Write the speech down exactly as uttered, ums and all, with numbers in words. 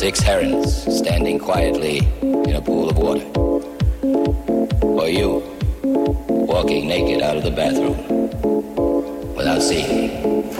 Six herons standing quietly in a pool of water. Or you, walking naked out of the bathroom without seeing me.